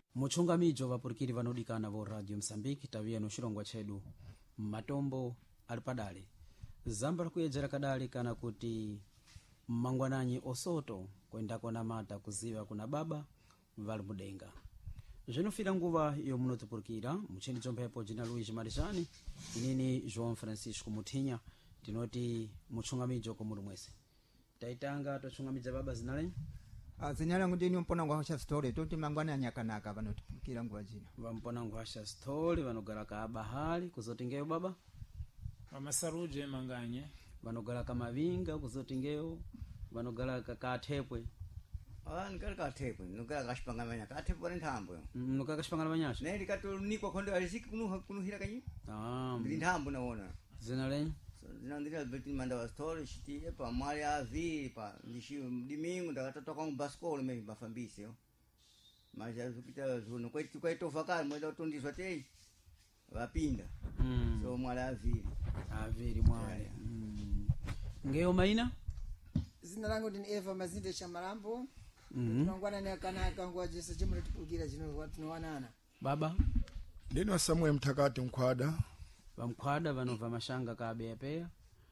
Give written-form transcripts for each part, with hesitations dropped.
muchungamidzo vapurikiri vanodikana vo radio msambiki taviya noxilongwa chedu matombo ali padale zamba likuyedzera kadali kana kuti mmangwananyi osoto kwendako na mata kuziva kuna baba vali mudenga zvinofira nguva yomunotipurikira mucheni dzombepo jina Luigi Marishani inini João Francisco Muthinya tinoti muchungamidzo komuli mwese taitanga tochungamidza baba zinaleni zinyala ngudini mpona ngwasha story toti mangwana nyakanaka vanotipurikira nguva jina vampona ngwasha story vanogara ka bahali kuzotingeyo baba vamasaruje manganye vanogara ka mavinga kuzotingeyo vanogara ka athepwe ngala kathepwe nogala kashipanganya kathepwe bali nthambo nogala kashipangana banyasha neli katonikwa khonde aliziki kunuhira kanyi ndi nthambo naona zinaleni zinandira Albertine manda wa story chitie pa mali avi pa dimingo ndakatoka mu baskolo me bafambise yo mas azukita zuno kwaito vakali mweda utondizwa tei vapinda so mali aviri mwale ngeyo maina zina langu ni Eva Mazinde Chamarambo tunangwana na kanaka ngwa Jesu chimwe tipukira jino watu wanana baba ndino Samuel Mtakati Mkhwada vamkhwada vanova mashanga kabeyapeya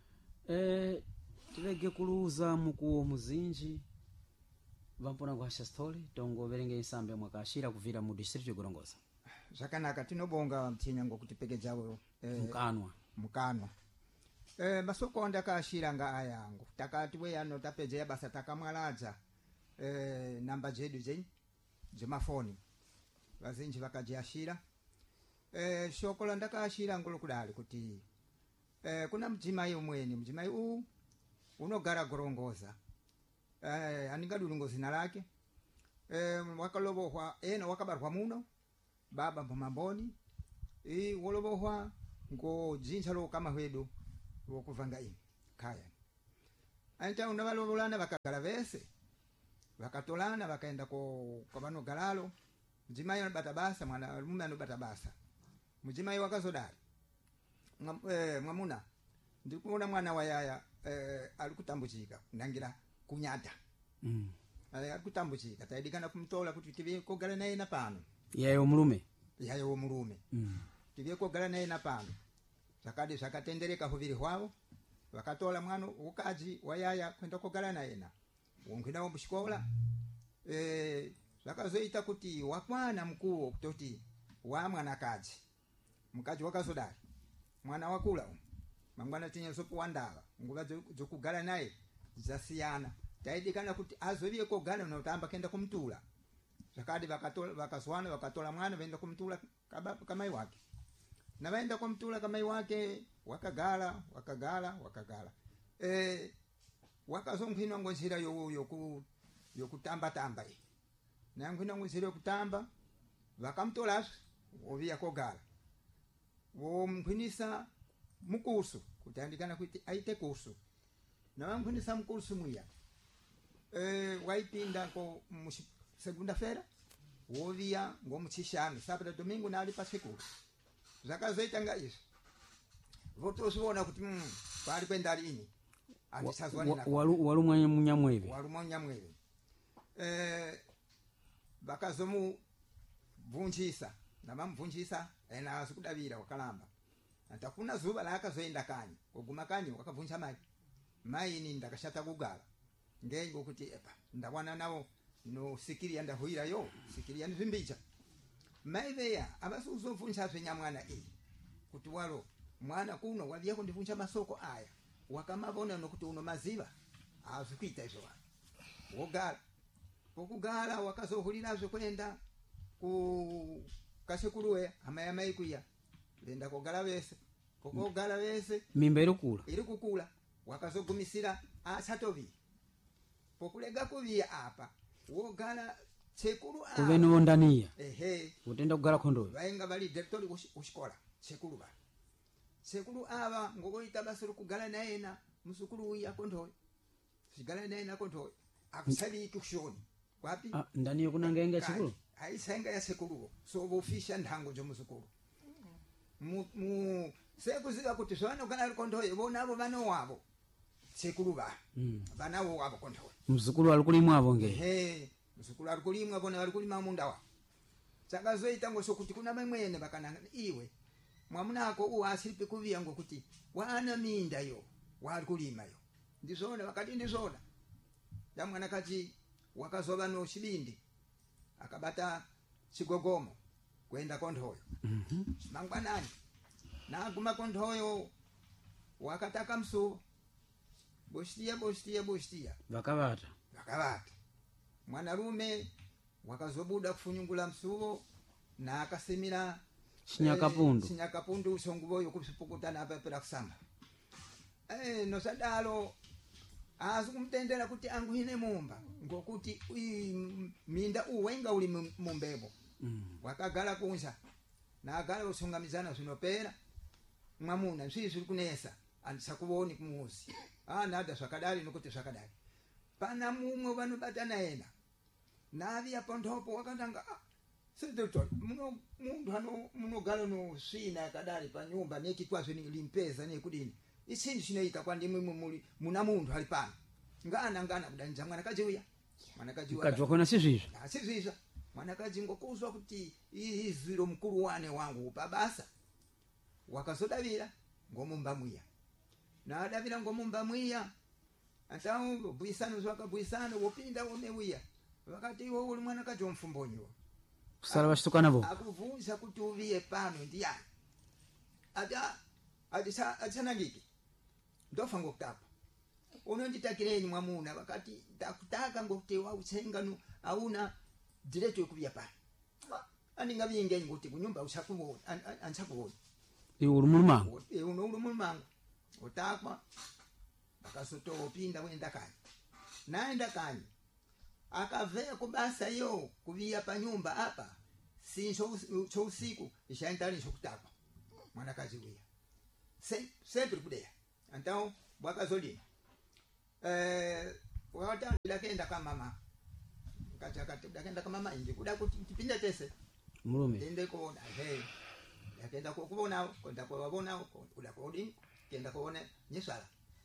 tilege kuluza mukuwo muzinji vampona ngwasha story tongo verenge isambe mwakashira kuvira mu district yokurongoza zvakanaka tinobonga Mthinya ngokutipekedzawo mukanwa masoko ndakashira nga ayangu takati we ano tapedza basa takamwaladza namba jedu dzemafoni vazinji vakajiashira shokola ndakashira ngolo kudali kuti kuna mjimai umweni mjimai unogara gorongoza aningadulungo zina lake wakalobohwa wakabarwa muno baba mpomamboni wolobohwa ngo jinja lo kama hwedu wokuvanga ini kaya anta unavalobolana vakagala vese vakatolana vakaenda kwa vano galalo mjimai anobata basa mwana mume anobata basa mjimai wakazodali mwamuna ndikuona mwana wa yaya alikutambuchika nangira kunyata alikutambuchika taidikana kumtola kuti tivye kogala naye na pano yayo mulume tivye kogala naye na pano zakadi zakatendereka huviri hwavo vakatola mwana ukaji wa yaya kwenda kogala naye na wongina wo mushikola zakazoita kuti wakwana mkuu kutoti wa mwana kaji mkaji wakazodali mwana wakula mangwana tinya sopo wandala nguva zokugala naye zasiyana taidikana kuti azovie kogala unotamba kenda kumtula zakadi vakaswana vakatola mwana venda kumtula kamai wake na vaenda kumtula kamai wake wakagala wakazongwinwa ngonjira yokutamba tamba na ngwinwa ngonjira yokutamba vakamtola ovia kogala womkwinisa mukursu kutandikana kuti aite kursu na wamkwinisa mukursu mwiya waipinda ko segunda feira wovia ngomuchishano sábado domingo nali pa sekuru zakazoita nga iso votosivona kuti pali kwenda lini andisazwanina walumwa munyamweve vakazomu vunjisa na mamvunjisa ena azikudavira wakalamba antakuna zuva laakazoenda kanyi kuguma kanyi wakavunja mai ini ndakashata kugala ngengo kuti epa ndawana nawo no sikiri ndahuira yo sikiri ndimbicha mai veya abasuzovunja zvenyamwana kuti walo mwana kuno waliye kundivunja masoko aya wakamavona nokuti uno maziva azikuita izvo wogala pokugala wakazohulira zvekwenda ku kasekuruwe amayamai kuya venda kogala vese pokogala vese mimba iri kukula wakazogumisira asatovi pokulega kuvia apa wogala sekuru apa kuveno ndaniya utenda kugala khondoyo vainga vali directori ushikola sekuru ava ngokoita basa rokugala naena musukuru uya kondoyo sigala naena kondoyo akusali kushoni kwapi ndaniyo kunangenga sekuru aisenga ya sekuru so vofisha ndango jomusukuru sekuziva kuti zvanogana kondoyo vonavo vano wavo sekuru vana wavo kondoyo mzukuru alikulimwa avo nge mzukuru alikulimwa vona valikulima munda wa chakazoita ngoso kuti kuna mamwene bakananga iwe mwamunako uwasilipe kuviya ngokuti wana minda yo wali kulima yo ndizona wakati ndizona ya mwanakazi wakazoba no chibindi akabata chigogomo kwenda konthoyo mangwanani na guma konthoyo wakataka msuvo boshtia vakavata mwanarume wakazobuda kufunyungula msuvo na akasimira chinyakapundu usonguvoyo kupukutana apapera kusamba nosadalo azikumtendera kuti anguhine mumba ngokuti minda uwenga uli mumbebo wakagala kunja na agala usungamizana zinopera mwamuna nsisi kunesa andisakuboni kumuzi nada swakadali nokuti swakadali pana mumwe vanobatana ena navi apondopo wakandanga sedoto munogala no swina yakadali pa nyumba nekitwazo ni limpeza nekudini isindi chinoita kwa ndimwe muna mundu ali pano ngana kudanja mwanakazi uya kajwa kona sizizwa mwanakazi ngokuzwa kuti iziro mkulu wane wangu pabasa wakazodavira ngomumba mwiya na adavira ngomumba mwiya atao bwisano zwaka bwisano wopinda womewiya wakati iwo uli mwanakazi womfumbonyo kusala vashitukana vo akuvunza kuti uviye pano ndiyani adisanangiki ndofa ngokutapa unonditakireni mwamuna wakati ndakutaka ngokuti wausengano auna direto yokuviya pano andingavingenyi kuti kunyumba usakuona ansakuona iwe uli mulumango uno uli mulumango utakwa akasotopinda wenda kanyi naenda kanyi akavea kubasa yo kuviya pa nyumba apa si cho usiku ishaendali shokutakwa mwanakazi uya sempre kudeya então bwakazolima wakati dakenda kama mama kati dakenda kama mama inje kuda kuti tipinda tese mulume ndende kuona yakenda kuona kwenda kuona kuda kuona kenda kuona nyesala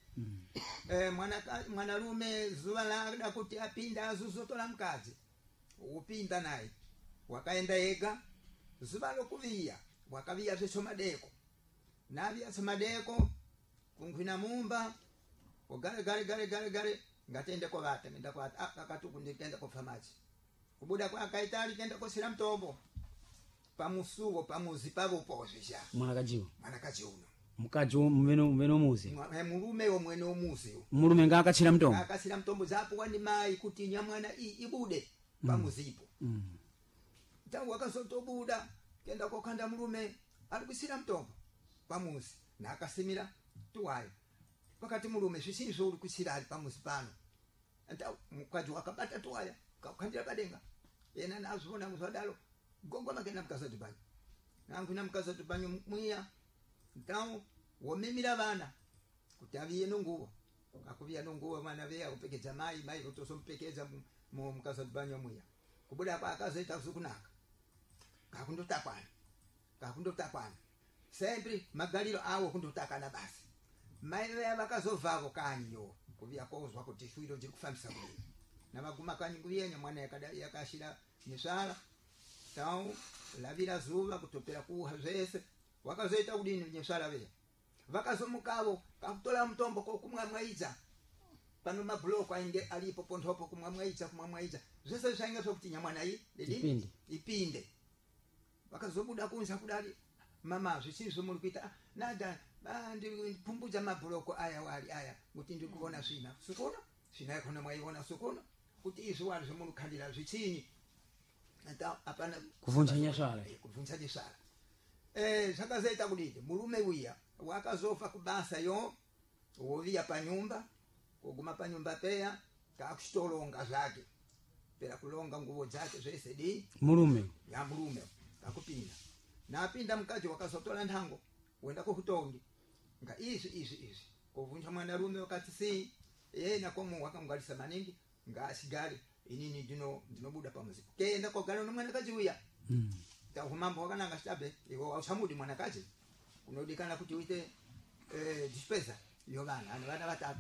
mwanarume zuwa la kuti apinda azuzotola mkazi upinda naye wakaenda ega zuwa lokuviya wakaviya zesho madeko navya samadeko kunkwina mumba gare ngatende kwa vata nenda kwa akatuku ndikenda kwa famaji kubuda kwa kaitali kenda kwa sila mtombo pamusugo pamuzi pavo pozisha mwanakaji uno mukaji mmene umuzi mulume omwene umuzi mulume ngakachira mtombo zapo wani mai kuti nyamwana ibude pamuzipo tangu wakazotobuda kenda kwa kanda mulume alikusira mtombo pamuzi na akasimira tuwayo wakati mulume sisizo uli kusira ali pamuzi pano anta mukaji wakabata tuwaya kakandira padenga yena nazona muzadalo gongo makena mkazati banyo nangu na mkazati banyo mwiya então womemira bana kuti aviye nunguwa akuvia nunguwa mwana vya upekeza mai utosompekeza mu mkazati banyo mwiya kubuda kwa akazoita kusukunaka kakundotakwana sempre magaliro awo kundotakana basi mai vakazovavo kanyo kuvia kozwa kuti shwiro jiri kufambisa kuli na maguma kanyi kuyenya mwana yakashira nyesala tau lavira zuva kutopera kuha zese wakazoita kudini nyesala vya vakazomukavo kakutola mtombo kumwamwaiza pano mabloko ainge alipo pontopo kumwamwaiza zese zishainga sokuti nyamwana ipinde wakazobuda kunza kudali mama zisizo mulikuita nada ndi pumbuza mabloko aya kuti ndi kuona sina yakona mwaiona sukuna kuti izo wali zomulukhandira zichinyi ata apana kuvunja nyasala sakazaita kudide mulume wiya wakazofa kubasa yo wovia pa nyumba kuguma pa nyumba peya kakushitolonga zake pera kulonga nguo zake zese di mulume kakupinda napinda mkazi wakazotola ntango wenda kuhutongi nga izi kuvunja mwanarume wakati si yena komu wakamgalisa maningi nga asigari inini dinobuda pamuzi kenda kwa galo mwanakazi uya tahumambo wakana ngastabe iwo ausamudi mwanakazi unodikana kuti uite dispensa yogana ana batatu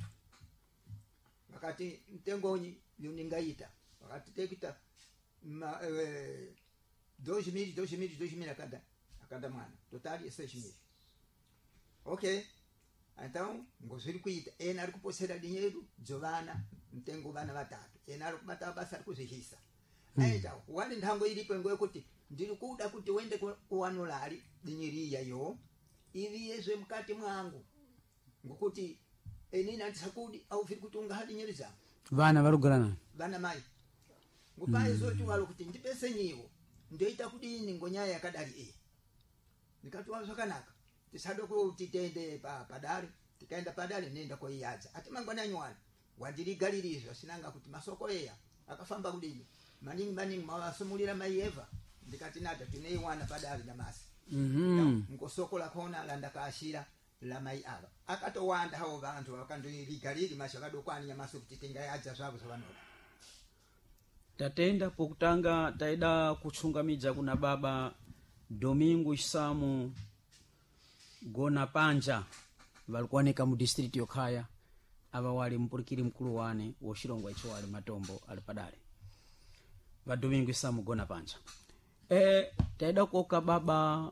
wakati mtengonyi yoningaita wakati tekita 2.000 a cada mwana total 6.000. Ok, então ngozviri kuita ena ari kuposera dinheiro dzovana mtengo vana vatatu ena ari kubata basa ari kuzvihisa aita wali nthango iripo ngo yekuti ndiri kuda kuti uende kuwanulari dinyiriya yo ivi yezve mukati mwangu ngokuti enina ndisakudi aufiri kuti ungahadi nyeri zangu vana varugurana vana mai ngupai zoti walo kuti ndipese nyiwo ndoita kudini ngonyaya yakadari iyi ndikati wa zvakanaka tisado kuti tende padare tikaenda padare nenda koiyadza ati mangwana nywana wandirigalirizwa sinanga kuti masoko eya akafamba kudini maningi mawasumulira mai Eva ndikati nata tineiwana padare nyamasi ngosoko lakona landakaashira la mai ava akatowanda hao vantu vakandirigaliri masho akadokwani nyamasi kuti tingayadza zvavo zvavanoda tatenda pokutanga taida kuchungamidza kuna baba Domingo Isamu Gona Panja valikuoneka mu district yokhaya ava wali mpurikiri mkulu wane woshilongwa icho wali matombo ali padale va Domingo Isamu Gona Panja taida kuoka baba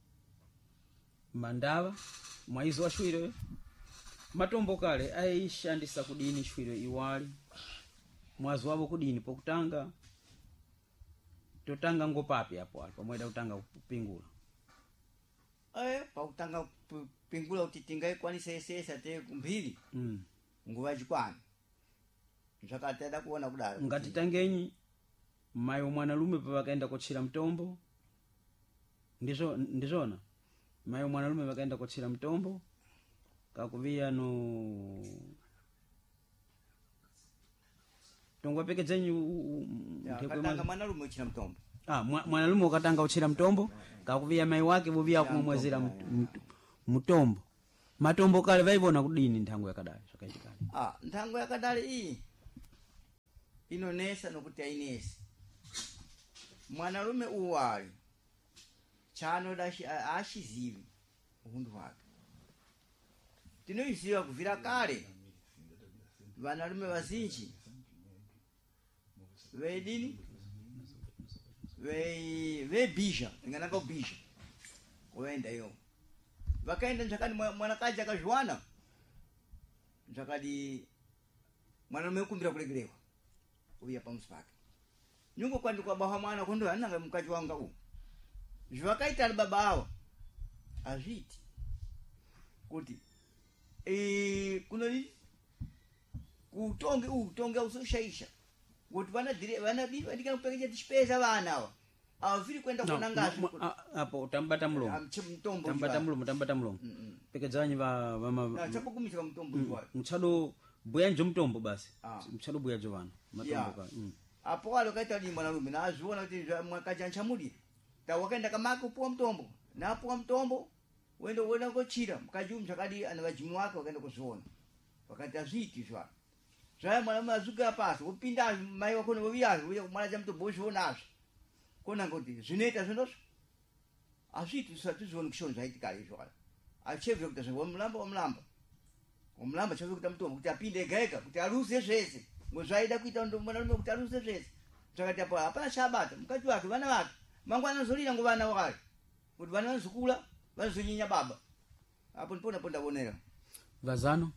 Mandava mwaizi wa shwiro matombo kale aishandisa kudini shwiro iwali mwazi wavo kudini pokutanga totanga ngopapi hapo pamweda utanga kupingula pautanga pingula kuti tingaikwanisa esesa te kumbiri nguva chikwani zvakatenda kuona kudaro ngati tangenyi mayo mwanalume pavakaenda kochira mtombo ndizona mayo mwanalume vakaenda kochira mtombo kakuvia no tongwa peke zenyu katanga mwanalume uchira mtombo mwanalume ukatanga uchira mtombo kakuvia mai wake vuvia kumwezera mtombo matombo kale vaivona kudini nthango yakadali zvakaitikana nthango yakadali iyi inonesa nokuti ainesi mwanalume uwali chano ashizivi uhundu wake tinoiziva kuvira kale vanalume vazinji veidini vebhizha inganaka ubhizha uenda iyo vakaenda nzvakadi mwanakaji akazviwana nzvakadi mwanalume ukumbira kuregererwa uya pamusi pake nyungo kwandikwabaha mwana kondo ananga mukati wanga uyu zvakaita ali baba awa azviti kuti kunoni kutonge usoshaisha kuti vanadika kupekecha tichipesa vana ava avafiri kuenda kuona ngazi apo tambata mlomo tambata mlomo pekezanyi chapokumisa mutombo iwayo mchado buya njo mutombo basi mchado buya jo vana matombo ka apo walo kaita ni mwanalume na azviona kuti mwakaja nchamudi tawakaenda kamaka upuwa mutombo napuwa mutombo wenda kochira mukajum chakadi ana vajimu wake wakaenda kuzviona wakati azviti zva zvaya mwanalume azuka pasi upinda mai wako noviyazi uye mwana cha mutombo uzvionazvo kona ngoti zvinoita zvindozvo azviti zvisatizioni kushoni zvaitika izvo achevhe kuti wamulamba chavhe kuita mutombo kuti apinde ega kuti aruse zvese ngozvaida kuita mwanalume kuti aruse zvese zvakati apo hapana chabata mukati wake vana vake mangwana anozolira ngovana wake kuti vana vanozokula vanozonyinya baba apo ndipona ndavonera vazano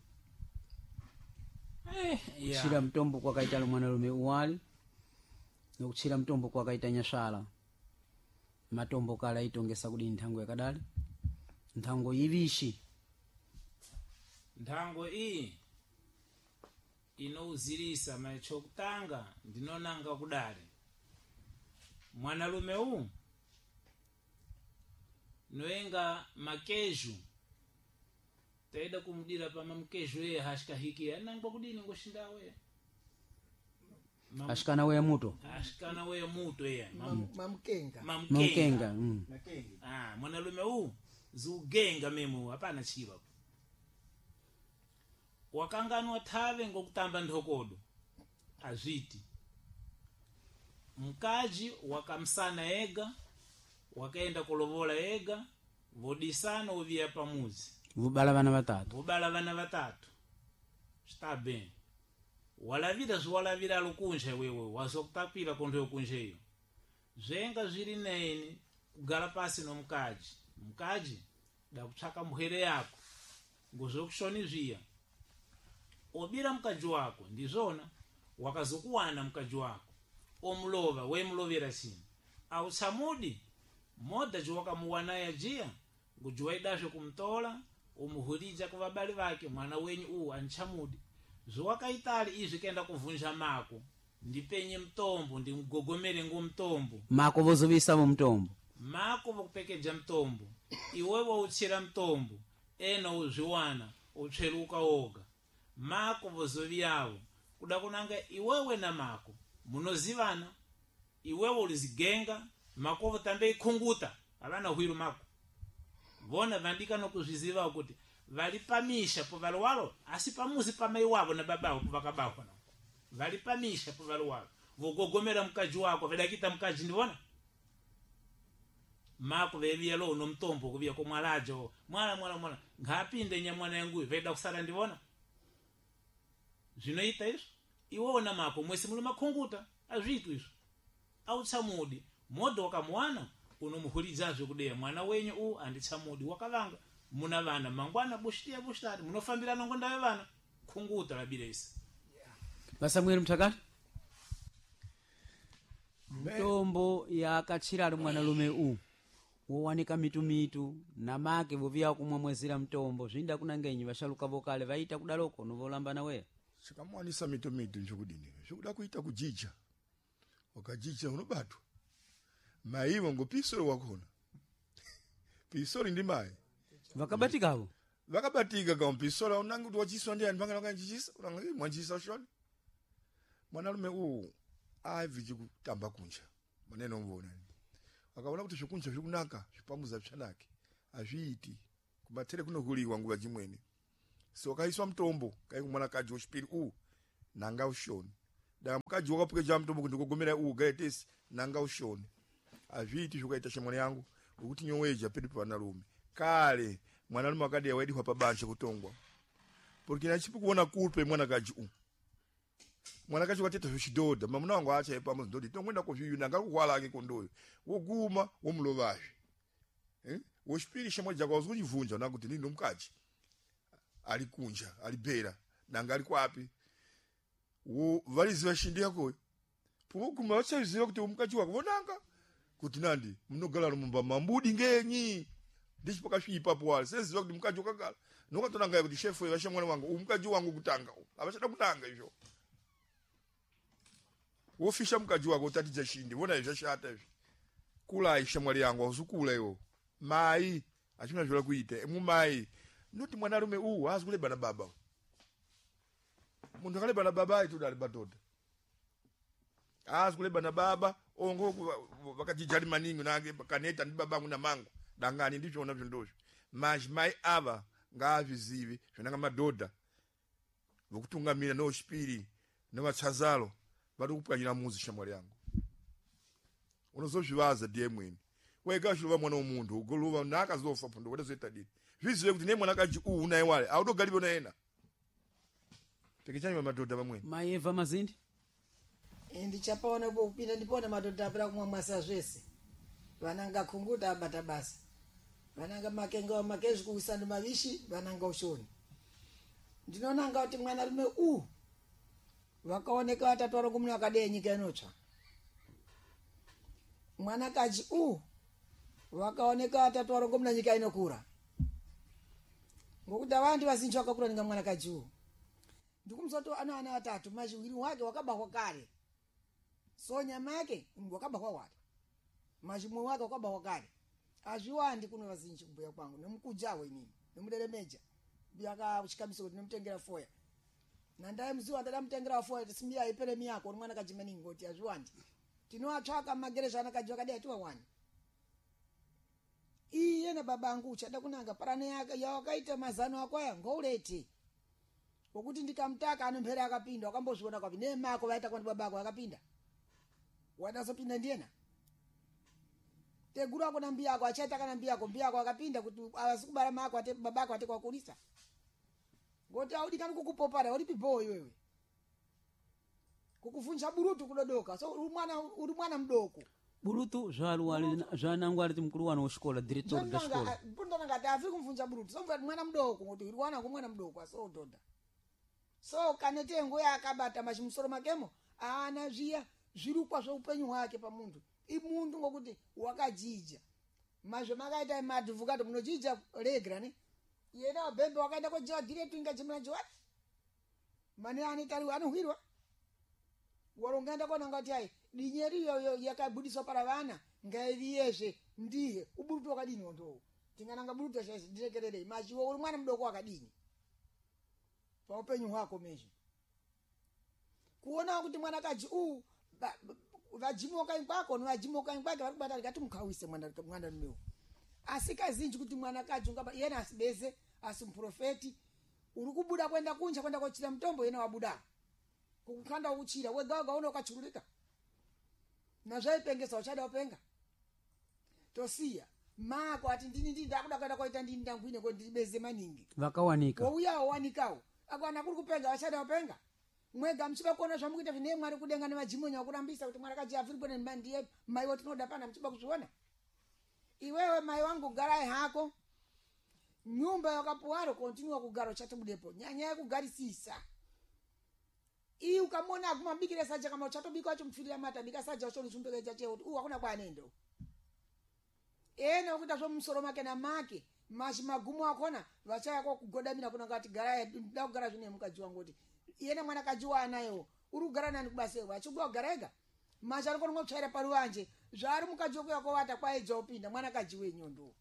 kuchira mtombo kwakaita mwanalume uwali nokuchira mtombo kwakaita nyashala matombo kala aitongesa kudini nthango yakadali nthango ivishi nthango iyi inouzirisa machokutanga ndinonanga kudali mwanalume uwu noenga makeju taida kumudira pama mkeju ye hashikahiki anangwa kudini ngoshindawe ashikana weya muto ye mamkenga mwanalume uwu ziugenga memu hapana chiva wakanganwa thave ngokutamba nthokodo azviti mkaji wakamsana ega wakaenda kulovola ega vodisana uviya pamuzi vubala vana vatatu está bem walavira zwalavira lukunja wewe wazokutapira kondo yokunja iyo zvenga zviri neni kugara pasi nomukadzi dakutsvaka muhere yako ngozvokushoni zviya obira mukadzi wako ndizvona wakazokuwana mukadzi wako omulova wemulovera chini autsamudi modha chiwakamuwana yajiya ngujiwaidazve kumutola umuhurija kuvabali vake mwana wenyu anichamudi zviwakaitali izvi kenda kuvunja mako ndipenye mutombo ndimugogomere ngomutombo mako vozovisa mutombo mako vokupekeja mutombo iwe wouchera mutombo ena uzviwana utsveruka woga mako vozoviyavo kuda kunanga iwewe na mako munozivana iwewe ulizigenga mako votambe ikunguta avana hwiru mako vona vandika nokuzviziva kuti vali pamisha povali walo asi pamuzi pamai wavo na babavo povakabaho na vali pamisha povali walo vogogomera mukadzi wako vedakita mukadzi ndivona mako veviyalo uno mutombo kuviya komwalajo mwala ngapinde nyamwana yangu veda kusara ndivona zvinoita izvo iwewe na mako mwese muli makunguta azvitu izvo autsamudi modha wakamuwana unomuhulidzazve kudeya mwana wenyu anditsamudi wakavanga muna vana mangwana bushitati munofambirana ngonda vevana kunguta labiresa vasamueri mtakati mutombo yakachira ali mwanalume wowanika mitumitu namake voviya kumwamwezera mutombo zvinda kunangenyi vashaluka vokale vaita kudaloko novolambana weya chikamwanisa mitumitu nchokudini zvokuda kuita kujija wakajija unobatwa maivo ngopisori wakona pisori ndi mai vakabatikavo vakabatika kama pisori unange kuti wachiswa ndi anthu pangana kanjichisa unange mwanjisa shoni mwanalume aivi chikutamba kunja maneno mvona akaona kuti zvikunja zviri kunaka zvipamuza pyanake azviiti kumatere kunohuliwa nguva chimwene so kaiswa mutombo kaikumwana kaji wechipiri nanga ushoni da mukadzi wakapukeja mutombo kuti kugomera gaitesi nanga ushoni azviiti zvokaita shamwani yangu ukuthi nyoweja pedu panalume kale mwanalume akadiya waidihwa pabanja kutongwa porque chipi kuona kulpe mwanakaji mwanakaji wateta zvichidhodha mamuna wangu acha ipamo ndodi tongwenda kozviyu nanga kukwala ake kondoyo woguma womulovazve wochipiri shamwani jako wazochivunja nakuti ndino mukadzi ali kunja ali bera nanga ali kwapi valiziva shindi yakoyo poguma vachaziva kuti mukadzi wako vonanga kuti nandi munogala nomumba mambudi ngenyi ndichipakasvipa pwali seziva kuti mukadzi wakagala nokatonanga kuti shefu vashamwani wangu mukadzi wangu kutanga avachada kunanga izvo wofisha mukadzi wako utatidza shindi vona izvi zvashata izvi kulai shamwali yangu ausukula iwo mai achina zvola kuita mumai noti mwanarume hazi kuleba na baba munhu akaleba na baba aiti udali badhodha hazi kuleba na baba ongo vakajijali maningi nange kaneta ndi babangu na mangu dangani ndizvona zvondozvo mai ava ngaazvizive zvinanga madhodha vokutungamira nochipiri nevatsazalo vari kupwanyira muzi shamwari yangu unozozvivaza ndiye mwini wega zviluva mwana womunhu ugoluva naakazofa pundo wadazoita dini zvizive kuti nemwana kaji unaye wale audogalivo naena pekechani madhodha vamweni maeva mazindi ndichapaona kupinda ndipona madhodha apera kumwamwasa zvese vananga kunguta abata basa vananga makenga wamakezi kuwisana mavishi vananga ushoni ndinonanga kuti mwanarume vakaoneka vatatu vari kumuna vakadeye nyika inotsva mwanakaji vakaoneka vatatu vari kumuna nyika inokura ngokuti avandi vazinji vakakura ninga mwanakaji ndikumusoto ana ana atatu mazhiwiri wake wakabahwa kare so nyama yake wakabahwa wake mazhimwe wake wakabahwa kare azviwandi kuno vazinji kumbuya kwangu nemukujawe inini nemuderemeja byakachikamiso kuti nemutengera foya nandai muziwa ndadamutengera foya tisimbiya iperemi yako mwana kajimaningi ngoti azviwandi tinoatsvaka magereza anakaji wakadai tiwawani iye na babangu uchada kunanga parane yake yawakaita mazano akwaya ngoulete wokuti ndikamutaka anompera akapinda wakambozviona kwapi nemako vaita kwandi babako akapinda wadazopinda ndiyena teguru ako na mbiya ako achaita kana mbiya ako akapinda kuti asikubara mako ate babako ate kwakulisa ngoti audikani kukupopara uri piboyi wewe kukuvunja burutu kudodoka so uri mwana mdoko bulutu zvanangu ali mkulu wanu wexikola diretor da xikola pundana ngati afi kumvunja bulutu somva mwana mdoko ngoti iliwana kumwana mdoko asododa so kanetengo yakabata machimusoro makemo ana zviya zvirukwa zveupenyu hwake pamuntu imuntu ngokuti wakajija mazvo makaita madhuvhukato munojija regra ne yena wabhembe wakaenda kojiwa diretu ingajimira jiwati mane anitariwa anohwirwa warongaenda kona ngati ai dinyeri yoyo yakabudiswa para vana ngaiviyezve ndiye uburutu wakadini wondowo tingananga burutu zvazvo ndirekererei machiwo uri mwana mudoko wakadini paupenyu hwako mezvo kuona kuti mwanakaji vajimoka kwako nevajimoka kwake vari kubata rikati mukawise mwana mneu asi kazhinji kuti mwanakaji ungaba yena asibeze asimuprofeti uri kubuda kwenda kunja kwenda kochira mutombo yena wabuda kukanda uchira wega wega una ukachururika nazvaipengesa uchada upenga tosiya mako ati ndini ndakuda kwenda koita ndini ndangwine kondibeze maningi vakawanika wouyawo wanikawo akwana kuri kupenga vachada upenga mwega mchiba kuona zvamukuita zvine mwari kudenga nemajimonya wakurambisa kuti mwanakaji avhiripwe ndiye mai watinoda pana mchiba kuzviona iwewe mai wangu garai hako nyumba yakapuwaro kontinua kugara uchatobudepo nyanya yekugarisisa iyi ukamona akumabikira saja kama uchatobika wacho mfirira mata bika saja wacho luchumbekeja cheo hakuna kwanendo ene ukuta zvo musoro make na make mashi magumu akona vachaya kwa kugodamira kuna ngati gara da kugara zvine mukaji wangu kuti yena mwana kajiwa anayo uri kugara nani kubase wachigwa kugarega mashi ari kono kuchaira paruwanje zvari mukaji wako yakovata kwaedza upinda mwana kaji wenyondo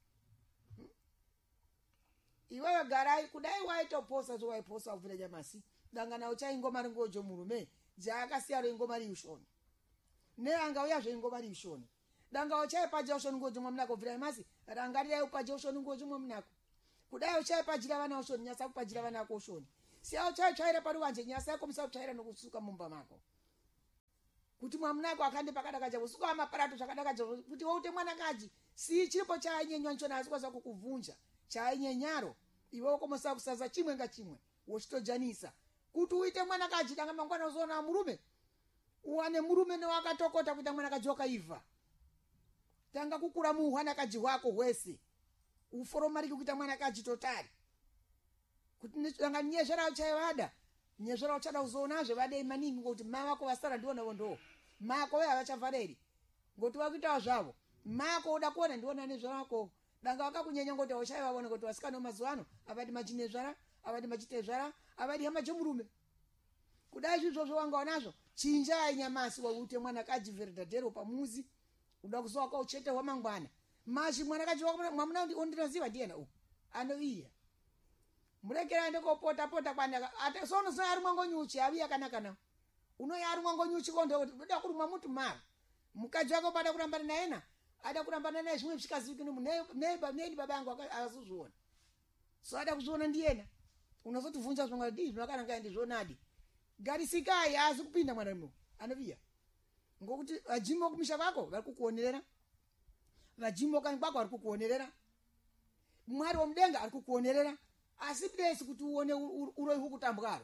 iwewe garai kudai waitoposa zvo waiposa uvule nyamasi dangana uchaingoma ringojo murume jaakasiyaro ingoma riushoni ne anga uya zveingoma riushoni danga uchaipaja ushoni ngojo mwamnako uvule nyamasi rangarira upaja ushoni ngojo mwamnako kudai uchaipajira vana ushoni nyasa kupajira vana ko ushoni siya uchaichaira paruwanje nyasa yako musa kuchaira nokusuka mumba mako kuti mwamnako akande pakadakaja usuka amaparato zvakadakaja kuti woute mwana kaji si chiripo chainyenywa nchona asikwaza kukuvunja chainyenyaro iwe ukomosa kusaza chimwe ngachimwe wochitojanisa kuti uite mwana kaji danga mangwana uzona murume uwane murume newakatokota kuita mwana kaji wakaiva tanga kukura muhwana kaji wako hwese uforomariki kuita mwana kaji totari kuti danga nyezvara uchaivada nyezvara uchada uzonazve vadei maningi ngokuti mai vako vasara ndiona vondo mako we havachavhareri ngoti vakuitawo zvavo mako uda kuona ndiona nezvarako danga vakakunyenya ngoti hauchaivavona kuti vasikana vemazuva ano avadi machinezvara avadi machitezvara avadi hama chomurume kudai zvizvozvo wanga wanazvo chinjai nyamasi waute mwana kaji veredadhero pamuzi uda kuzowaka uchete hwamangwana mashi mwana kaji mwamuna ondinoziva ndiyena u anoiya murekera ende kopota pota kwana ate sono so ari mwango nyuchi aviya kanakana uno yari mwango nyuchi kondo uda kurumwa mutu mara mukaji wako pada kurambana naena ada kurambana naye zvimwe zvikazikini neiba baba yangu akazozviona so ada kuzviona ndiyena unozotivunja zvimwe ndi zvakana ndizvonadi garisikai azi kupinda mwana muno anoviya ngokuti vajimo kumisha kwako vari kukuonerera vajimo kanyi kwako vari kukuonerera mwari womudenga ari kukuonerera asi bidesi kuti uone uroihu kutambwaro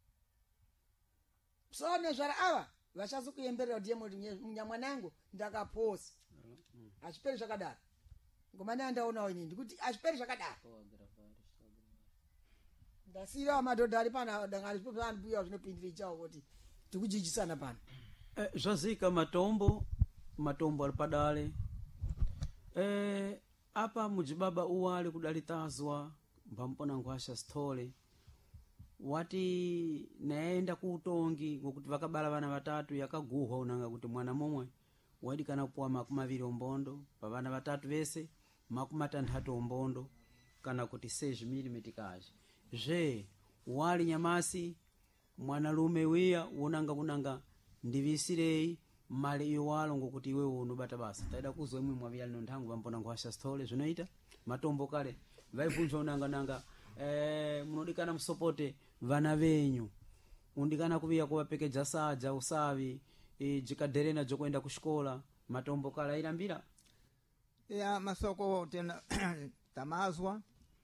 so nezvara ava vachazokuyemberera kuti yemwe munyamwanangu ndakaposa achiperi zvakadaro ngomane andaonawo inini ndikuti achiperi zvakadaro ndasiyirawo madhodha ari pana danga aripo paanobuyawo zvinopindira chawo kuti tikujijisana pano zvazika matombo ali padale apa mujibaba uwali kudalitazwa mpampona ngwasha stole wati naenda kuutongi ngokuti vakabala vana vatatu yakaguhwa unanga kuti mwana momwe wadikana kupuwa 20 ombondo pa vana vatatu vese 60 ombondo kana kuti 6 mm kaje je wali nyamasi mwanalume wiya unanga kunanga ndivisirei mali iwalo ngokuti iwe unobata basa taida kuzwa imwe mwaviyali nondhangu vampona ngwasha stole zvinoita matombo kale vaivunja unanga munodikana musopote vana venyu undikana kuviya kuvapekedza saja usavi jikadherena jokuenda kushikola matombo kale airambira ya masoko tena tamazwa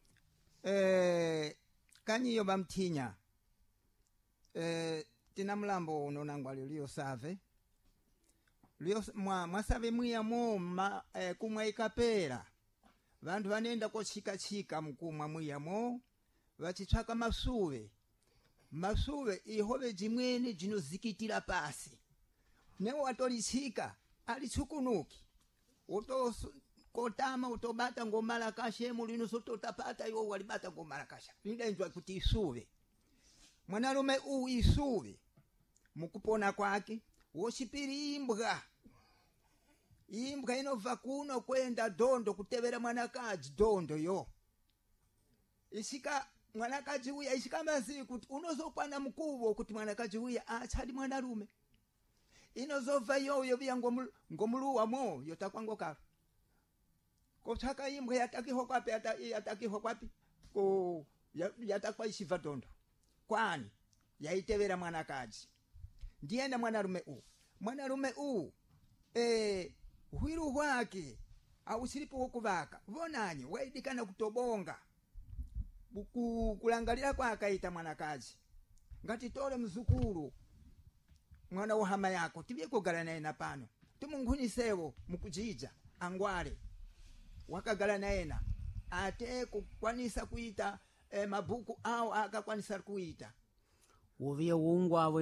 kanyiyo bamtinya tina mlambo unonangwa lilio save mwasave mwiyamo kumwa ikapera vantu vanenda kochikachika mkumwa mwiyamo vachitsvaka masuve ihove jimwene jinozikitira pasi newo watolitsika alitsukunuki kotama utobata ngomalakasha mulinosototabata iwo walibata ngomalakasha lindainzwa kuti isuve mwanalume isuve mukupona kwake wochipiri imbwa inobva kuno kwenda dondo kutevera mwanakazi dondo yo isika mwanakazi uya isika mazivi kuti unozokwana mkuvo kuti mwanakazi uya achadi mwanalume inozova yoyo vya ngomuluwamo yotakwangoka kotsaka imbwa yatakihwa kwapi yatakwa ishiva dondo kwani yaitevera mwanakazi ndienda mwanalume hwiru hwake ausilipo wokuvaka vonanye waidikana kutobonga kulangalira kwa akaita mwanakazi ngati tole mzukulu mwana wohama yako tibye kugala naye napano timunkhunisewo mukujija angwale wakagala naena ate kukwanisa kuita mabuku awo akakwanisa kuita woviya woungwavo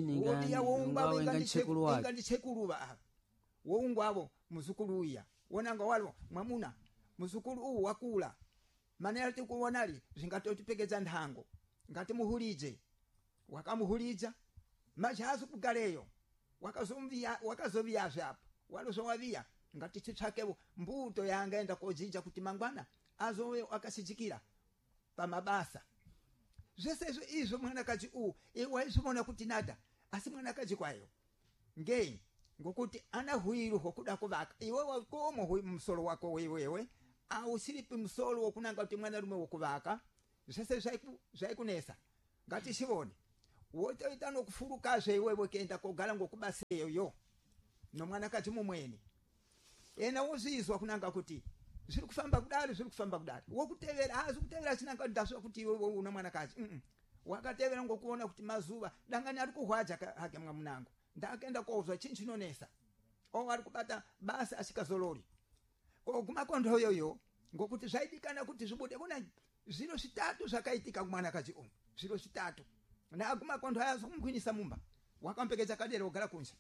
ingachekuluwa woungwavo muzukulu uya wonanga walo mwamuna muzukulu uwu wakula manera tikuwonali zvingatotipekeza nthango ngati muhulije wakamuhulija machazo kugaleyo wakazoviyazve apa walozowaviya ngati chitsvakevo mbuto yangaenda kojija kuti mangwana azove akasijikira pamabasa zvese izvo mwanakazi waizvivona kuti nada asi mwanakazi kwayo ngei ngokuti ana hwiru hokuda kuvaka iwewe komo msolo wako wewewe ausilipi msolo wokunanga kuti mwanalume wokuvaka zvese zvaikunesa ngati shivone wotoita nokufurukazve iwewe kenda kogala ngokubaseyo yo nomwanakazi mumweni ena wozizwa kunanga kuti zviri kufamba kudari wokutevera hazi kutevera chinanga ndaswa kuti iwe una mwanakazi wakatevera ngokuona kuti mazuva dangani ari kuhwaja hake mwamunango ndakaenda kozwa chinhu chinonesa ari kubata basa asikazolori koguma kondo yoyo ngokuti zvaidikana kuti zvibude kuna zviro zvitatu zvakaitika kumwanakazi zviro zvitatu naaguma kondo ayazokumkwinisa mumba wakampekeza kadera wogara kunja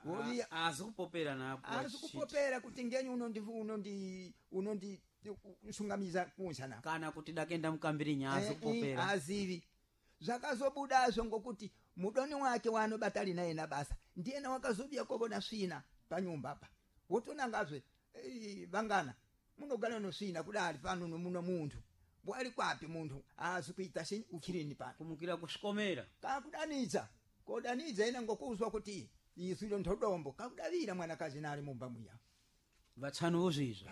azikupopera kuti ngenyu unondi shungamiza kunja na kana kuti dakenda mukambirinya azikupopera azivi zvakazobudazvo ngokuti mudoni wake wanobatali naye nabasa ndiyena wakazobia kovona svina panyumba apa wotonangazve vangana munogara nosvina kudari pano nomuno muntu bwari kwapi muntu azikuita shinyi ukirini pano kumukira kushikomera kakudanidza kodanidza ina ngokuzwa kuti izwiro ntodombo kakudavira mwanakazi nari mumba muya vatsanuvo zvizvo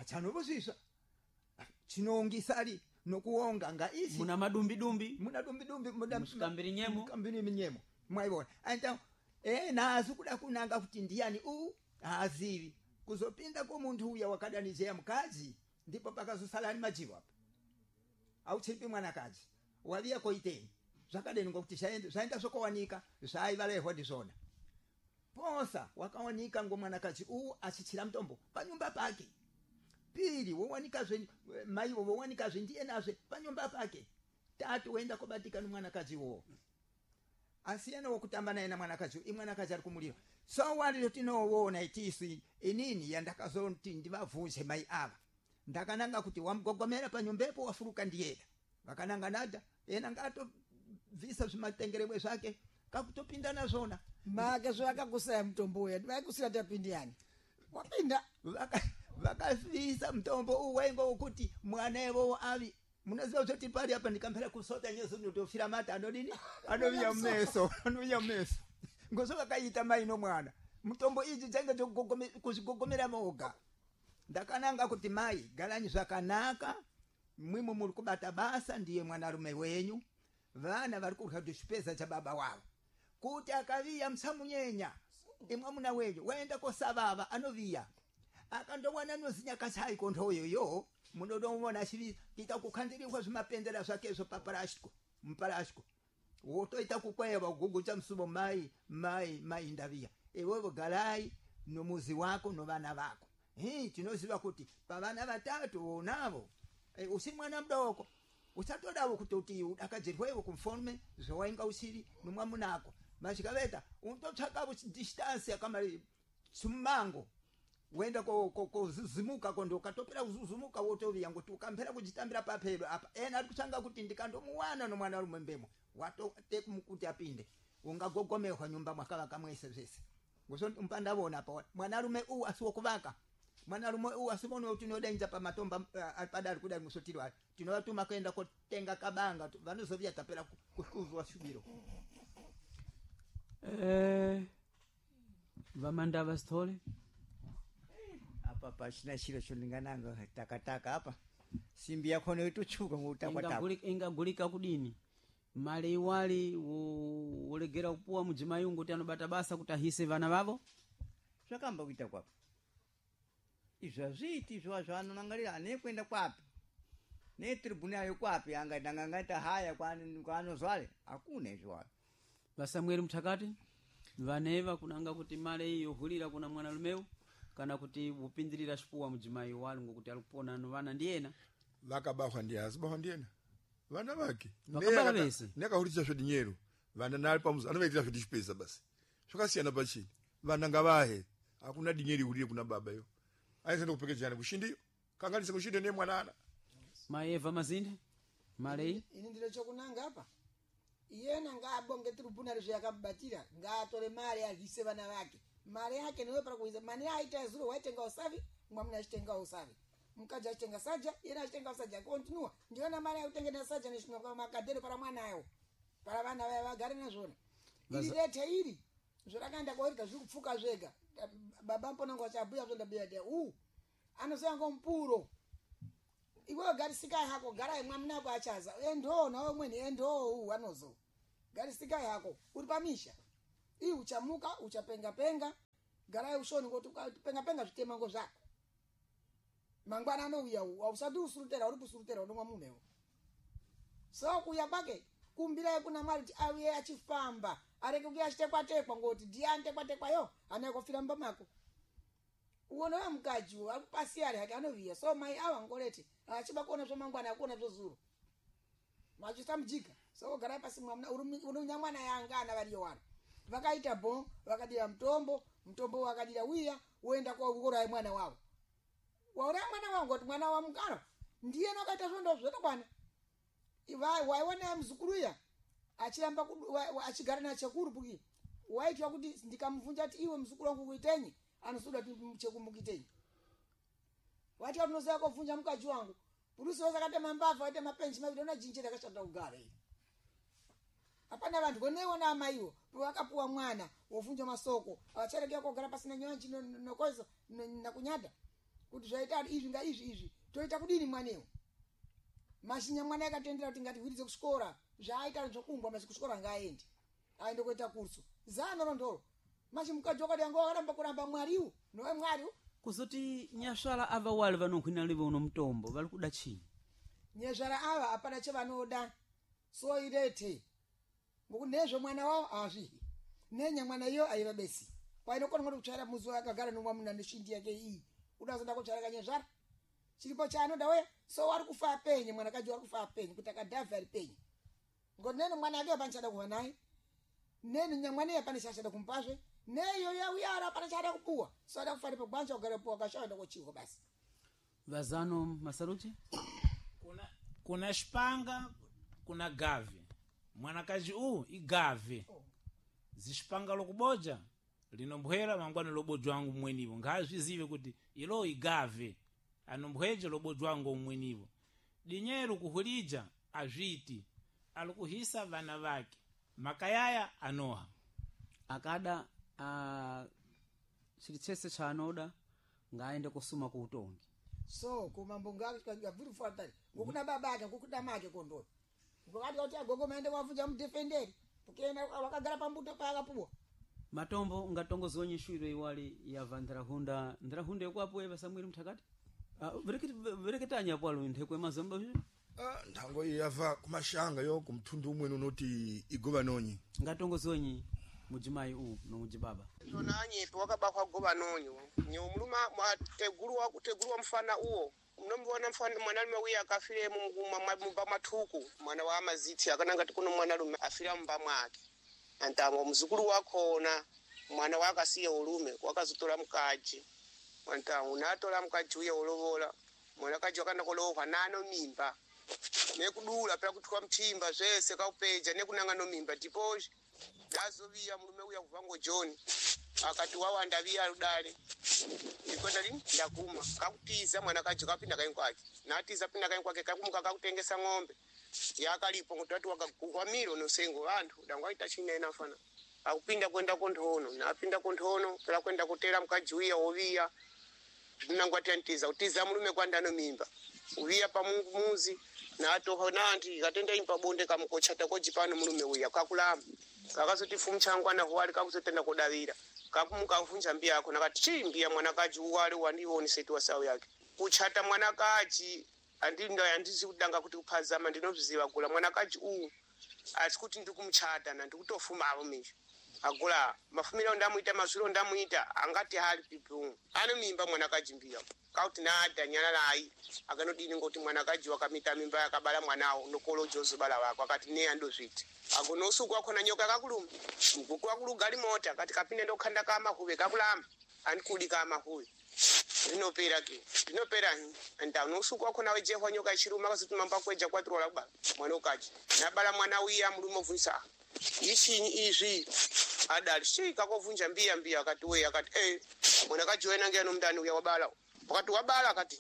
chinongisali nokuonga ngaisi muna madumbidumbi mukambirinyemo mwaivona anta nazi kuda kunanga kuti ndiyani hazivi kuzopinda komuntu uya wakadanizeya mukadzi ndipo pakazosala ani majivo apa auchiripi mwanakazi waviya koiteni zvakadeni ngokuti zvaenda sokowanika zvaivalehwa ndizvona posa wakawanika ngomwanakazi achichira mutombo panyumba pake piri wowanikazve maivo wowanikazve ndiyenazve panyumba pake tatu woenda kobatikana mwanakazi asiyana wokutamba naye na mwanakazi imwanakazi ari kumuliro so waliro tinoona itisi inini yandakazoti ndivavunze mai ava ndakananga kuti wamugogomera panyumbepo wafuruka ndiyeda vakananga nada ena ngatovisa zvimatengerebwe zvake kakutopinda nazvona make zvakakusaya mutombo uya vaikusira tapindiyani wapinda vakavisa mutombo uwaingo wokuti mwanevo avi munoziva kuti pari apa ndikampera kusota nyezo ndotofira mata anodini anoviya mmeso ngoso vakaita mai nomwana mutombo idzi dzainge kuzvigogomera moga ndakananga kuti mai galanyi zvakanaka mwimwe muri kubata basa ndiye mwanarume wenyu vana vari kurya chipeza cha baba wavo kuti akaviya musamunyenya imwamuna wenyu waenda kosavava anoviya akandowana nozinya kasai kondoyoyo munodomona achita kukhandirirwa zvimapendera zvakezvo muparashko wotoita kukweva kugugucha musumo mai ndaviya iwevo galai nomuzi wako novana vako tinoziva kuti pavana vatatu navo usiri mwana mdoko usatodavo kuti udakadzirwewo kumforme zvawainga usiri nomwamunako machikaveta untotsvaka distance yakamari sumango wenda kozuzimuka kondo ukatopera kuzuzumuka wotoviya ngoti ukampera kuchitambira papero apa ena ari kutsvanga kuti ndikandomuwana nomwana rumwe mbemo watotekuti apinde ungagogomerwa nyumba mwakavaka mwese zvese ngosomupandavona pa mwanarume asiwo kuvaka mwanarume asivone kuti unodainza pamatomba padari kudari musotiri wari tinovatuma kuenda kotenga kabanga vanozovia tapera kuhluzwa shubiro vamandava stole apa pachina chiro chondingananga takataka apa simbi yakhona itochuka ngoutakwataka ingagulika kudini mali iwali ulegera kupuwa mudzimayungu kuti anobata basa kuti ahise vana vavo zvakamba kuita kwapi izvo azviiti izvo zvaanonangarira anekwenda kwapi netribunali kwapi angaita haya kwaanozwale hakuna izvozvo vasamueri mutakati vaneva kunanga kuti mali iyo hulira kuna mwana lumeu kana kuti upindirira chipuwa mudzimayi wali ngokuti ali kupona no vana ndiyena vakabahwa ndiyazi bahwa ndiyena vana vake vakabala vese nekahulitsa zvoti nyero vana nali pamuzi anovaitira zvoti chipesa basi zvakasiyana pachini vana ngavahe hakuna dinyeri hulire kuna baba yo aisenda kupekedzana kushindiyo kanganise kushinde ne mwanana maeva mazinde mali ini ndilo chokunanga apa iyena ngabonge tribunali zvayakamubatira ngaatore mari agise vana vake mari yake niwe para kuiza mani aita zuro waitenga usavi mwamuna achitenga usavi mukadzi achitenga saja yena achitenga saja continua ndiona mari yautengena saja neshinokwa makadhero para mwana ayo para vana vaya vagare nazvona iri rete iri zvorakaenda kwaurika zviri kupfuka zvega baba mponango achabhuya zvondabhuya de anoziva ngomupuro iwewe garisikai hako garai mwamuna ako achaza endo nawe mweni endo anozo garisikai hako uri pamisha uchamuka uchapenga garai ushoni kuti penga zvitemango zvako mangwana anouya ausati usurutera uri kusurutera unomwa munewo so kuya kwake kumbirai kuna mwari kuti auye achifamba areke kuya achitekwatekwa ngoti ndiye antekwatekwayo anayekofira mumba mako uonewe mukadzi akupasiyari hake anoviya so mai awa ngorete achiba kuona zvomangwana akuona zvozuro machisa mujika so garai pasi mwamuna unyamwana yangana variyo wana vakaita bo vakadira mutombo wakadira wiya uenda kouraya mwana wavo wauraya mwana wavo ngoti mwana wa mungano ndiye nakaita zvondo zvotokwana waiona muzukuru achiramba achigara nachekurupukira waitwa kuti ndikamubvunza kuti iwe muzukuru wangu kuitenyi anosuda kuti chekumukitenyi wati unoziva kuvunja mukadzi wangu purusi wasakatema mbavha waita mapenzi maviri ona jinji rakashanda kugara iri hapana vantu koneiona amaiwo vakapuwa mwana wovunja masoko avacharekea kugara pasina nyanji nokoisa nakunyada kuti zvaita izvi ngaizvi toita kudini mwanewo mashinya mwana yakatendera kuti ngatiwiridze kuchikora zvaaita zvokungwa masi kuchikora ngaaende aende kuita kurso zanorondoro mashi mukadzi wakati anga wakaramba kuramba mwariwo nowe mwariwo kuzoti nyasvala ava wali vanonkhwina live uno mutombo vali kuda chini nyasvala ava apana chevanoda so irete ngokuti nezvo mwana wawo azvihi nenya mwana iyo aiva besi painokona kuti kutsvara muzi akagara nomwamuna neshindi yake iyi udazoda kutsvara kanyazvara chiripo chaanoda we so wari kufa apenye mwanakadzi wari kufa apenye kuti akadhavha ari penye ngoti neno mwana ake apanichada kuva naye neno nyamwana iye apane chachada kumupazve neyo yauyara apana chada kupuwa so ada kufana pagwanja kugara puwa kashaenda kochiwa basi vazano masaruti kuna xipanga kuna gave mwanakazi igave zixipanga lokuboja linombwera mangwana lobodzi wangu mmwenivo ngazvizive kuti ilo igave anombweje lobodzi wangu mmwenivo dinyeru kuhulija azviti alikuhisa vana vake makayaya anoha akada chilitsese chaanoda ngaende kusuma ku utongi so kumambo ngaviri fatari ngokuna baba ake ngokuda make kondoni ngokati kuti agogo maende kwavunja mudefenderi ukena wakagara pambuto paakapuwa matombo ngatongozi shwiro iwali yava ndarahunda yekwapo eva Samueli Mtakati vereketanya pwalo nthekwe mazomba zvi nthango yava kumashanga yo kumthundu umwe unoti igova nonyi ngatongozi mudzimayi uwu nomujibaba zona anyepe wakabakwa goba nonyo nyumuluma tegulu wa mfana uwo mnombiona mfana mwanalume wiya akafire mumba mathuku mwana wa amaziti akananga tikuno mwanalume afira mumba mwake antango mzukulu wakhona mwana wakasiye ulume wakazutola mkaji antango unatola mkaji uye ulovola mwana kaji wakanda kolowa nano mimba nekudula pera kutukwa mtimba zvese kaupeja nekunanga no mimba ndipoje dazoviya mulume uya kuvango John akati wawanda viya rudale ikwenda lini ndakuma kakutiza mwana kaji kapinda kaini kwake natiza pinda kaini kwake kakumuka kakutengesa ng'ombe yakalipo ngotatu wakagwa milo nosengo vantu dangwaita chinena fana akupinda kwenda konthono napinda konthono pera kwenda kutera mkaji uya oviya ndinangwati ntiza utiza mulume kwanda no mimba uviya pa Mungu muzi na atoha nanti katenda impa bonde kamukochata koji pano mulume uya kakulama kakazoti fumchangwa na hwali kakuzotenda kodavira kakumuka mfunja mbia yako nakati chimbia mwanakaji uwali wandiwoni setu wa sawu yake kuchata mwanakaji andizi kudanga kuti kuphazama ndinozviziva kula mwanakaji uwu asikuti ndikumchata na ndikutofumavo misho agula mafumiro ndamuita mazwiro ndamuita angati hali pipu ano mimba mwanakaji mbia kauti nada nyalalayi akanodini ngoti mwanakaji wakamita mimba yakabala mwanawo nokolo jozobala wako akati ne andozviti agono usuku wakhona nyoka kakuluma mkuku wakulugali mota kati kapinde ndokhanda kama huve kakulamba andikuli kama huve dinopera ndano usuku wakhona wejehwa nyoka ichiruma akazituma mpakweja kwatirola kubala mwana ukaji nabala mwana wiya mulume ovunisa ichinyi izvi adali shika kovunja mbia akati we akati mwana kaji wena ngeno mndani uya wabala wakati wabala akati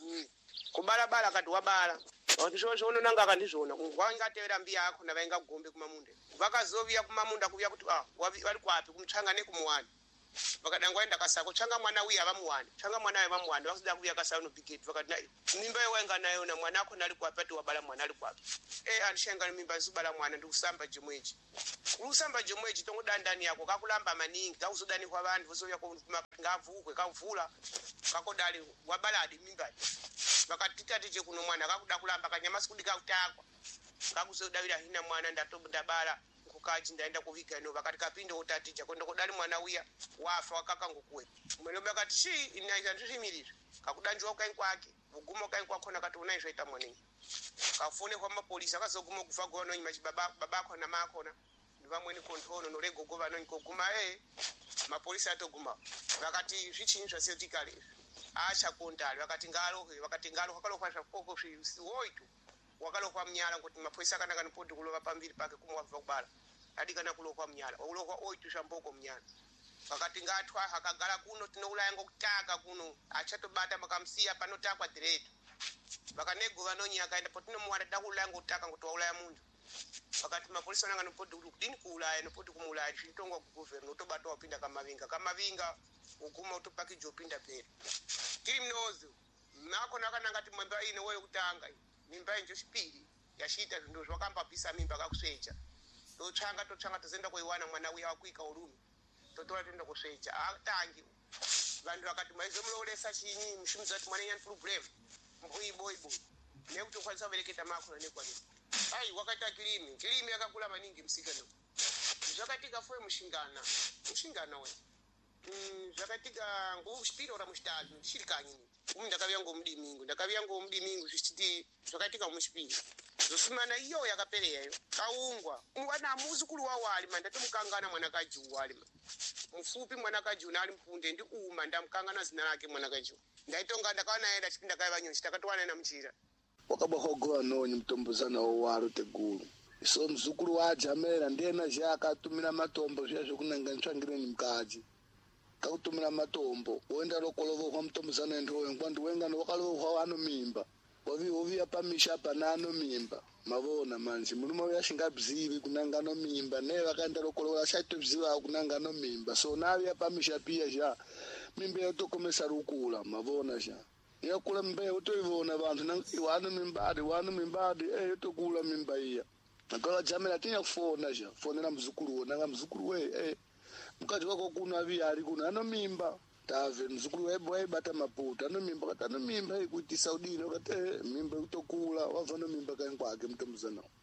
kubala akati wabala wakati zvono nanga akandizvona wangatevera mbia yako navainga gombe kumamunda vakazovia kumamunda kuya kuti vari kwapi kumtsvanga nekumuwani vakadanga waenda kasako tsvanga mwana uya vamuwani tsvanga mwana uya vamuwani vakuda kuya kasako nobhigeti vakati nai mimba yewainga nayo na mwana ako nali kwapi ati wabala mwana ali kwapi andishainga mimba zibala mwana ndikusamba jimwechi kusamba jimwechi tongoda ndani yako kakulamba maningi kakuzodanihwa vantu vozovya ngavukwe kavula kakodali wabala adi mimba vakatitatiche kuno mwana kakuda kulamba kanyamasi kudi kakutakwa kakuzodavira hina mwana ndabala kukaji ndaenda kuviga no vakati kapinde utaticha kwenda kodali mwana uya wafa wakaka ngokuwe mwelobe akati shi inaita ndizvimirira kakudanjwa ukaini kwake uguma ukaini kwakhona kati unaizvaita mwaningi kafone kwa mapolisi akazoguma kufa gono nyima baba akhona makhona ndivamweni konthono nolegogo vanonyi koguma mapolisi atoguma vakati zvichinyi zvasetikale achakontali vakati ngalo wakalokhwa zvakoko zviwoitu wakalokhwa mnyala kuti mapolisi akanaka nipoti kulova pambiri pake kumwabva kubala adikana kulokhwa mnyala wakulokhwa oitu zvamboko mnyala vakati ngathwa akagala kuno tinoulaya ngokutaka kuno achatobata makamsiya panotakwa direto vakanego vanonyi akaenda potinomuwada dakulaya ngokutaka kuti waulaya muntu vakati mapolisi ananga nipoti kudini kuulaya nipoti kumuulaya zvitongwa kugovernor utobata wapinda kamavinga uguma utopakija upinda pera tiri mnozo nakhona akananga ti mwemba ine woyo kutanga mimba injo chipiri yashita zvinhu zvakambabvisa mimba kakusvecha totsvanga tozenda kuiwana mwana uya wakuika ulume totora toenda kusvecha atangi vantu vakati maizomulolesa chinyi mushumidzi wati mwana inyani problem mbuiboibo nekuti ukwanisa kuvereketa makhona nekwanini ai wakaita kilimi yakakula maningi msikano zvakatika foye mushingana we zvakatika ngochipiri ora muchitatu ndichiri kanyi ndakavya ngomudimingu zvichiti zvakatika muchipiri zosumana iyo yakapereyayo kaungwa mwana muzukuru wawo alima ndatomukangana mwanakaji uwalima mufupi mwanakaji unali mpunde ndi uma ndamukangana zina lake mwanakaji ndaitonga ndakawanaenda chipinda kaya vanyonji takatowana muchira wakabahogowa nonyi mutombozana wowalo tegulu so mzukuru waje amera ndena zha akatumira matombo zviya zvekunanga ntsvangireni mukadzi kakutumira matombo woenda lokolovwa mutombozana ndoyo ngwandi wengano wakalovwa wano mimba woviya pamisha panano mimba mavona manje mulume uya ashingabzivi kunanga no mimba ne vakaenda lokolovwa ashaitobziva kunanga no mimba so naviya pamisha pia zha mimba yotokomesa rukula mavona zha yakula mimba utoivona vantu nangi wano mimbadi yotokula mimba iya akala jamela tinya kufona zha fonera mzukuru nanga mzukuru we mukati wako kuno aviya ari kuno ano mimba tave mzukuru webo waibata maputa ano mimba kati ano mimba ikuitisa udini wakati mimba kutokula wava no mimba kaini kwake mutombuzana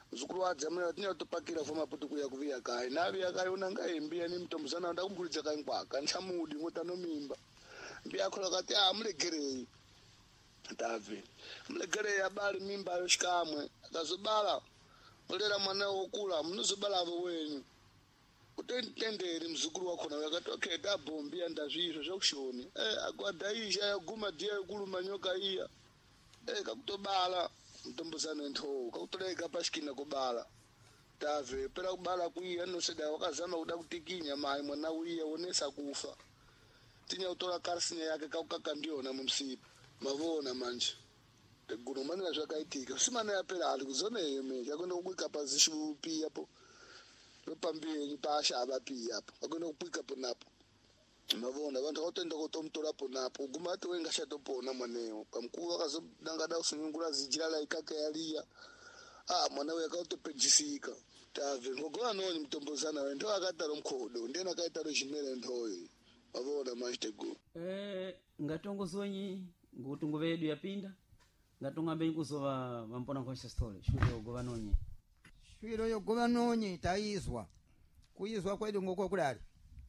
mzukuru wa jamela tinya topakira foma putu kuya kuvia kai navi akaiona ngaimbia ni mtombozana ndakumkulitsa kai kwaka nchamudi ngotano mimba mbia khola kati mulegerei tave mulegerei abali mimba yo shikamwe akazobala mulera mwana wokula munozobala avo wenyu utenderi mzukuru wakhona yakatoketa bombi andazvizvo zvakushoni agwadaisha yaguma dia yokuluma nyoka iya kakutobala mtombozana ntho kakutoleka pashikina kubala tave pera kubala kuiya anoseda wakazama kuda kutikinya mai mwana uya wonesa kufa tinya utola karsinya yake kaukaka ndiona mumsipa mavona manje teguru manira zvakaitika simana yapera ali kuzoneyo meja akwenda kubwika pazishupi apo lopambiri pashava pia apo akwenda kubwika ponapo mavona vantu vakatoenda kutomutorapo napo uguma ati wenga shatopona mwanewo pamukuru akazodangada kusunyungura zijira la ikaka yaliya mwana uyu akatopedzisika tave ngogowa noni mtombozana we ndo akataro mkhodo ndena akaitaro chimere nthoyo mavona machitegu ngatongozonyi ngutungu vedu yapinda ngatungambe kuzova vampona nkhosa story shule yogova nonyi shwiro yogova nonyi taizwa kuizwa kwedu ngoko kulali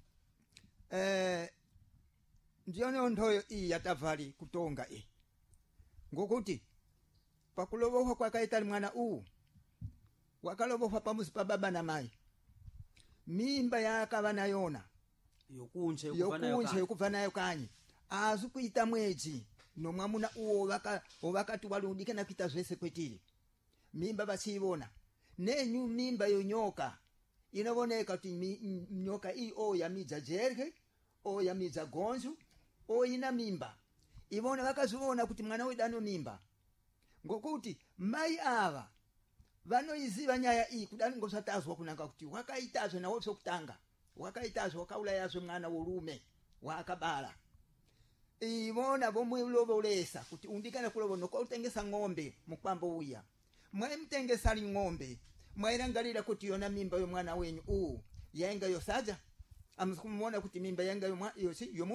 ndione nthoyo iyi yatavali kutonga ngokuti pakulovohwa kwakaitali mwana uwu wakalovohwa pamuzi pa baba na mai mimba yakava nayona yokunche yokubva nayo kanyi azi kuita mwedzi nomwamuna uwo wakati waludikana kuita zvese kwetiri mimba vachiivona nenyu mimba yonyoka inovoneka kuti nyoka iyi yamidza jerhe yamidza gonzu ina mimba ivona vakazviona kuti mwana wedu ano mimba ngokuti mai ava vanoiziva nyaya iyi kudani ngosatazwa kunanga kuti wakaitazve nawo sokutanga wakaitazve wakaurayazve mwana worume waakabala ivona vomulovolesa kuti undikana kulovo nokautengesa ng'ombe mukwambo uya mwaimtengesali ng'ombe mwairangalira kuti yona mimba yomwana wenyu yainga yosaja amukumuona kuti mimba yainga yomu